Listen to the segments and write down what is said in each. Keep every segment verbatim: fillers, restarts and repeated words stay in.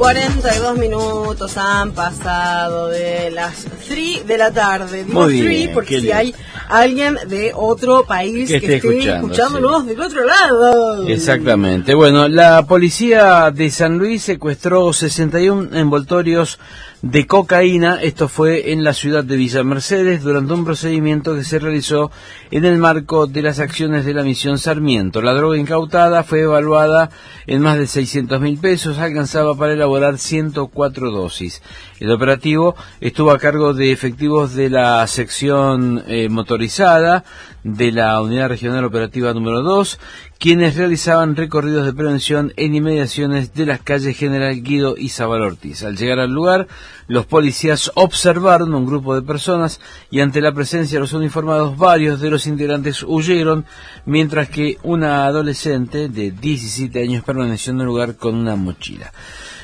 cuarenta y dos minutos han pasado de las tres de la tarde. Digo tres porque si hay alguien de otro país que, que esté escuchando, escuchándonos sí. del otro lado. Exactamente. Bueno, la policía de San Luis secuestró sesenta y uno envoltorios de cocaína. Esto fue en la ciudad de Villa Mercedes durante un procedimiento que se realizó en el marco de las acciones de la misión Sarmiento. La droga incautada fue evaluada en más de seiscientos mil pesos, alcanzaba para elaborar ciento cuatro dosis. El operativo estuvo a cargo de efectivos de la sección eh, motorizada de la Unidad Regional Operativa número dos, quienes realizaban recorridos de prevención en inmediaciones de las calles General Guido y Zabal Ortiz. Al llegar al lugar, los policías observaron un grupo de personas y ante la presencia de los uniformados, varios de los integrantes huyeron, mientras que una adolescente de diecisiete años permaneció en el lugar con una mochila.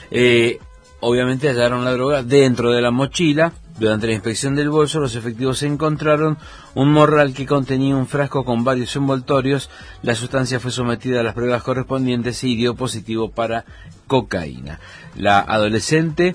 Eh, obviamente hallaron la droga dentro de la mochila. Durante la inspección del bolso, los efectivos encontraron un morral que contenía un frasco con varios envoltorios. La sustancia fue sometida a las pruebas correspondientes y dio positivo para cocaína. La adolescente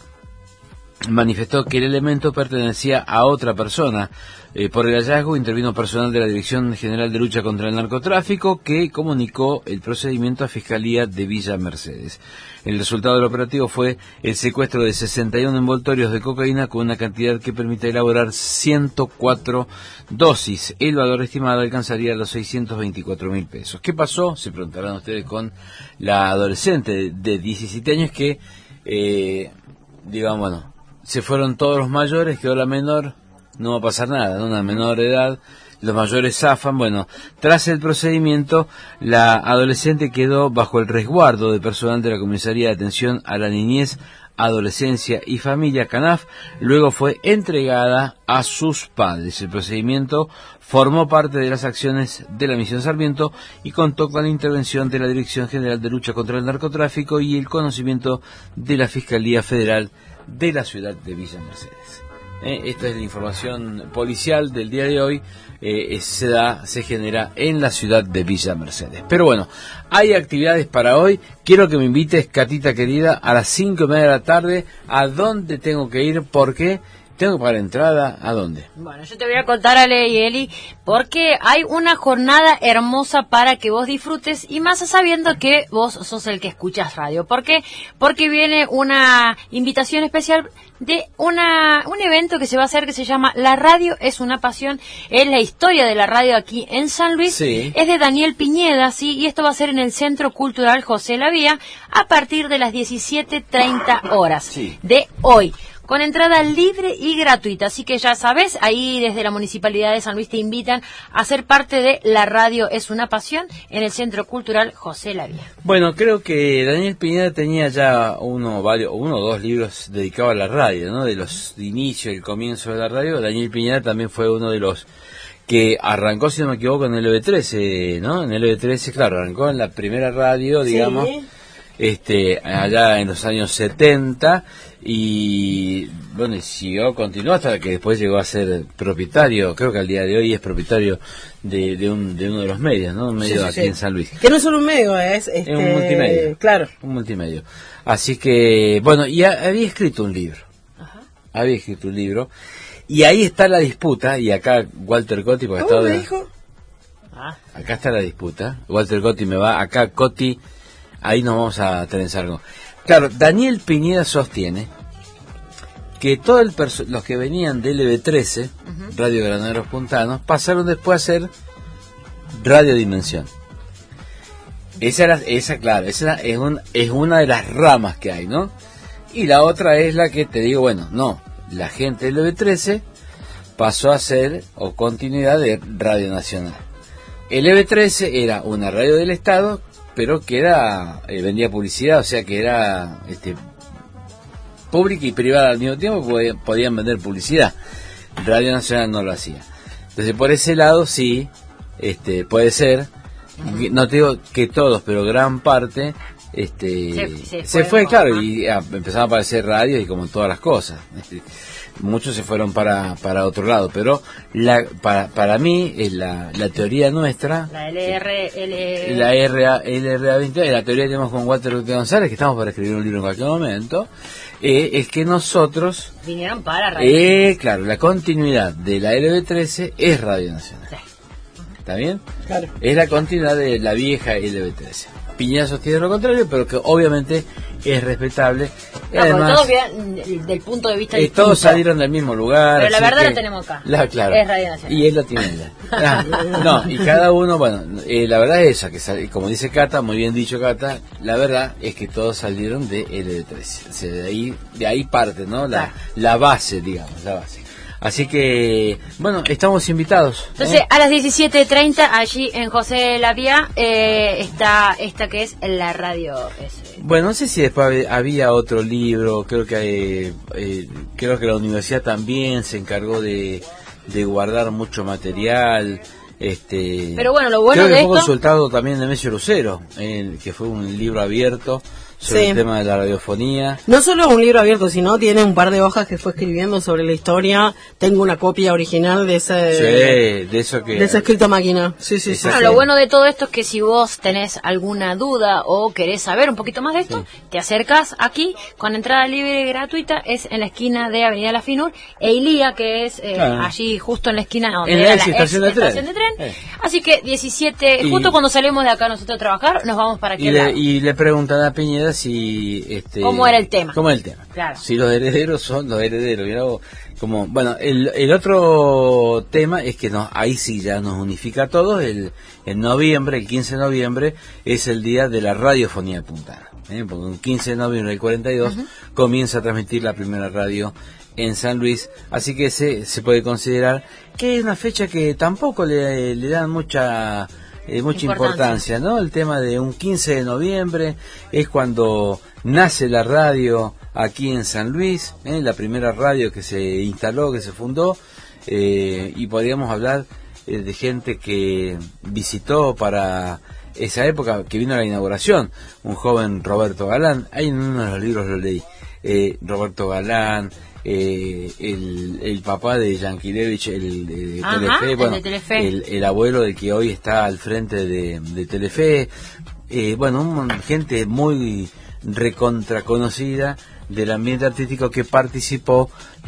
manifestó que el elemento pertenecía a otra persona. Eh, por el hallazgo intervino personal de la Dirección General de Lucha contra el Narcotráfico, que comunicó el procedimiento a Fiscalía de Villa Mercedes. El resultado del operativo fue el secuestro de sesenta y uno envoltorios de cocaína con una cantidad que permite elaborar ciento cuatro dosis. El valor estimado alcanzaría los seiscientos veinticuatro mil pesos. ¿Qué pasó? Se preguntarán ustedes con la adolescente de diecisiete años que, eh, digamos, bueno, se fueron todos los mayores, quedó la menor. No va a pasar nada, ¿no? Una menor edad, los mayores zafan. Bueno, tras el procedimiento, la adolescente quedó bajo el resguardo de personal de la Comisaría de Atención a la Niñez, Adolescencia y Familia, CANAF. Luego fue entregada a sus padres. El procedimiento formó parte de las acciones de la misión Sarmiento y contó con la intervención de la Dirección General de Lucha contra el Narcotráfico y el conocimiento de la Fiscalía Federal de la ciudad de Villa Mercedes. Eh, esta es la información policial del día de hoy. Eh, se da, se genera en la ciudad de Villa Mercedes. Pero bueno, hay actividades para hoy. Quiero que me invites, Catita querida, a las cinco y media de la tarde. ¿A dónde tengo que ir? ¿Por qué? ¿Tengo que pagar entrada? ¿A dónde? Bueno, yo te voy a contar, Ale y Eli, porque hay una jornada hermosa para que vos disfrutes, y más sabiendo que vos sos el que escuchas radio. ¿Por qué? Porque viene una invitación especial de una un evento que se va a hacer que se llama La Radio es una pasión. Es la historia de la radio aquí en San Luis. Sí. Es de Daniel Piñeda, sí, y esto va a ser en el Centro Cultural José Lavía a partir de las diecisiete treinta horas sí. de hoy, con entrada libre y gratuita. Así que ya sabes, ahí desde la Municipalidad de San Luis te invitan a ser parte de La Radio es una pasión en el Centro Cultural José Lavía. Bueno, creo que Daniel Piñeda tenía ya uno, varios, uno o dos libros dedicados a la radio, ¿no? De los de inicio, el comienzo de la radio. Daniel Piñeda también fue uno de los que arrancó, si no me equivoco, en el L B trece, ¿no? En el L B trece, claro, arrancó en la primera radio, digamos, sí. este, allá en los años setenta. Y bueno, siguió, continuó hasta que después llegó a ser propietario, creo que al día de hoy es propietario de, de, un, de uno de los medios, ¿no? Un medio sí, sí, aquí sí. en San Luis. Que no es solo un medio, es, este, es un multimedio. Claro. Un multimedio. Así que, bueno, y a, había escrito un libro. Ajá. Había escrito un libro. Y ahí está la disputa, y acá Walter Cotti, porque ¿Cómo está... me dijo? Ah. Acá está la disputa. Walter Cotti me va, acá Cotti, ahí nos vamos a trenzar algo. Claro, Daniel Piñeda sostiene que todos el perso- los que venían de L B trece, uh-huh. Radio Granaderos Puntanos, pasaron después a ser Radio Dimensión. Esa, era, esa claro, esa es, un, es una de las ramas que hay, ¿no? Y la otra es la que te digo, bueno, no, la gente de L B trece pasó a ser, o continuidad de Radio Nacional. L B trece era una radio del Estado, pero que era eh, vendía publicidad, o sea que era este pública y privada al mismo tiempo, podían, podían vender publicidad. Radio Nacional no lo hacía. Entonces por ese lado sí, este puede ser, no te digo que todos, pero gran parte este se, se, se fue, claro, y a, empezaron a aparecer radios y como todas las cosas. Este, muchos se fueron para para otro lado, pero la para para mí es la, la teoría nuestra, la L R L la R A L R A veinte, la teoría que tenemos con Walter González, que estamos para escribir un libro en cualquier momento, eh, es que nosotros vinieron para Radio eh, claro, la continuidad de la L B trece es Radio Nacional. Sí. ¿Está bien? Claro. Es la continuidad de la vieja L B trece. Piñera sostiene lo contrario, pero que obviamente es respetable. No, además, todos bien, del punto de vista eh, todos salieron del mismo lugar. Pero la verdad la tenemos acá. La, claro, es Radio Nacional. Y es la tienda. Ah, no, y cada uno, bueno, eh, la verdad es esa, que sal, como dice Cata, muy bien dicho Cata, la verdad es que todos salieron de L B trece. O sea, de ahí, de ahí parte, ¿no? La, claro. la base, digamos, la base. Así que, bueno, estamos invitados. Entonces, ¿eh? a las diecisiete treinta, allí en José Lavía, eh, está esta que es la radio. Ese. Bueno, no sé si después había otro libro, creo que eh, eh, creo que la universidad también se encargó de, de guardar mucho material. Este, Pero bueno, lo bueno creo que de fue esto... consultado también de Mesio Lucero, eh, que fue un libro abierto sobre sí. el tema de la radiofonía. No solo un libro abierto, sino tiene un par de hojas que fue escribiendo sobre la historia. Tengo una copia original de ese sí, de eso que de ese escrito a máquina. Sí, sí, sí. Bueno, sí. Lo bueno de todo esto es que si vos tenés alguna duda o querés saber un poquito más de esto, sí. te acercás aquí con entrada libre y gratuita, es en la esquina de Avenida La Finur e Ilía, que es eh, ah. allí justo en la esquina donde en era la la estación, ex de, estación tren. de tren. Eh. Así que diecisiete, y, justo cuando salimos de acá nosotros a trabajar, nos vamos para aquí. Y, le, y le preguntan a Piñera si Este, ¿Cómo era el tema? ¿Cómo era el tema? Claro. Si los herederos son los herederos. Mira vos, como, bueno, el, el otro tema es que nos, ahí sí ya nos unifica a todos. El, en noviembre, el quince de noviembre, es el día de la radiofonía de Punta Ana. ¿eh? Porque el quince de noviembre del cuarenta y dos uh-huh. comienza a transmitir la primera radio en San Luis. Así que se, se puede considerar que es una fecha que tampoco le, le dan mucha... Eh, mucha importancia. importancia, ¿no? El tema de un quince de noviembre es cuando nace la radio aquí en San Luis, ¿eh? La primera radio que se instaló, que se fundó, eh, y podríamos hablar eh, de gente que visitó para esa época, que vino a la inauguración, un joven Roberto Galán, ahí en uno de los libros lo leí, eh, Roberto Galán, Eh, el, el papá de Yankelevich, el de Ajá, Telefe, bueno, el, de Telefe. El, el abuelo del que hoy está al frente de, de Telefe, eh, bueno, un, gente muy recontra conocida del ambiente artístico que participó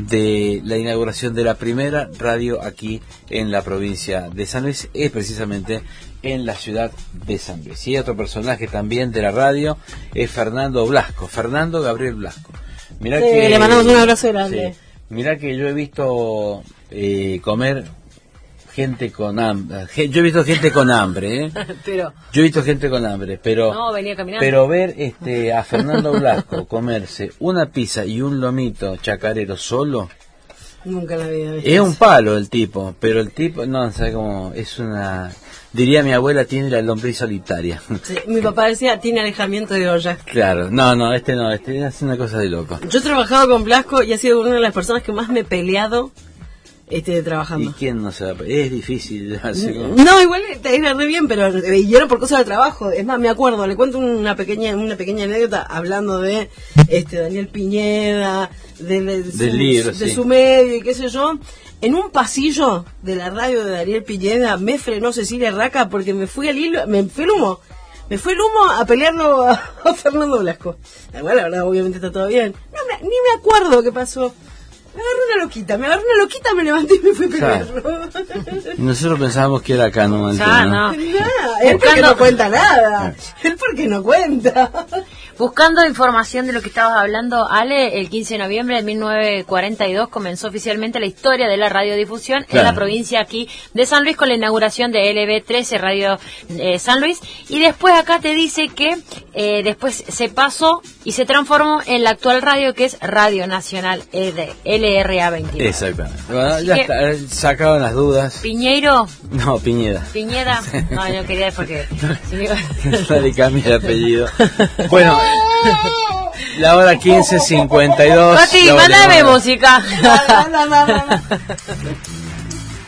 de la inauguración de la primera radio aquí en la provincia de San Luis, es precisamente en la ciudad de San Luis. Y otro personaje también de la radio es Fernando Blasco, Fernando Gabriel Blasco. Mirá sí, que, le mandamos un abrazo grande. Sí, mirá que yo he visto eh, comer gente con hambre. Yo he visto gente con hambre, ¿eh? pero yo he visto gente con hambre, pero no, venía caminando. Pero ver este a Fernando Blasco comerse una pizza y un lomito chacarero solo, nunca la había visto. Es un palo el tipo, pero el tipo no, sabe cómo es una, diría mi abuela, tiene la lombriz solitaria. Sí, mi papá decía, tiene alejamiento de ollas. Claro, no, no, este no, este es una cosa de loco. Yo he trabajado con Blasco y ha sido una de las personas que más me he peleado este, trabajando. ¿Y quién no se va a pelear? Es difícil. Así como... No, igual te iba re bien, pero yo era por cosas de trabajo. Es más, me acuerdo, le cuento una pequeña una pequeña anécdota hablando de este Daniel Piñeda, de, de, de, su, libro, de sí. su medio y qué sé yo. En un pasillo de la radio de Daniel Piñeda me frenó Cecilia Raca porque me fui al hilo, me fue el humo. Me fue el humo a pelearlo a, a Fernando Blasco. Igual, la verdad, obviamente está todo bien. No me, ni me acuerdo qué pasó. Me agarré una loquita, me agarré una loquita, me levanté y me fui a pelearlo. Nosotros pensábamos que era acá nomás. Ya, no. Nada, él porque no cuenta nada. Él porque no cuenta. Buscando información de lo que estabas hablando, Ale, el quince de noviembre de mil novecientos cuarenta y dos comenzó oficialmente la historia de la radiodifusión claro. en la provincia aquí de San Luis con la inauguración de L B trece Radio eh, San Luis. Y después acá te dice que eh, después se pasó y se transformó en la actual radio que es Radio Nacional L R A veintinueve. Exactamente. Bueno, ya está, sacaban las dudas. ¿Piñeiro? No, Piñeda. ¿Piñeda? No, no quería porque... No le cambia el apellido. Bueno, la hora quince cincuenta y dos. Pati, mándame música.